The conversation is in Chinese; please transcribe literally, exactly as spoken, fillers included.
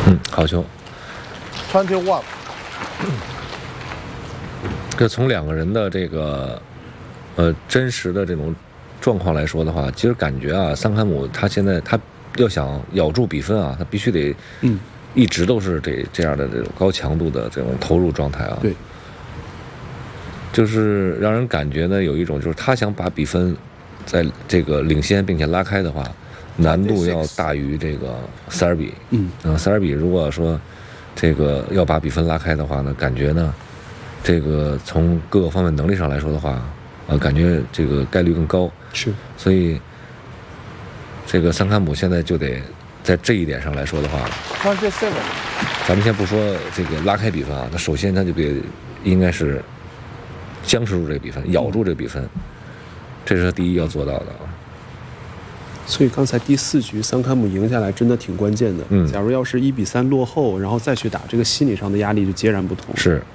嗯，好球。 twenty-one。 这从两个人的这个呃真实的这种状况来说的话，其实感觉啊，桑坎姆他现在他要想咬住比分啊，他必须得嗯一直都是这这样的这种高强度的这种投入状态啊。 对， 就是让人感觉呢有一种就是他想把比分在这个领先并且拉开的话，难度要大于这个塞尔比。 嗯嗯，塞尔比如果说这个要把比分拉开的话呢，感觉呢。这个从各个方面能力上来说的话，呃，感觉这个概率更高。 是， 所以这个桑坎姆现在就得在这一点上来说的话， twenty-seven。 咱们先不说这个拉开比分啊，那首先他就得应该是僵持住这个比分，咬住这个比分，这是他第一要做到的啊。 所以刚才第四局桑坎姆赢下来真的挺关键的。 嗯， 假如要是一比三落后，然后再去打，这个心理上的压力就截然不同。 是。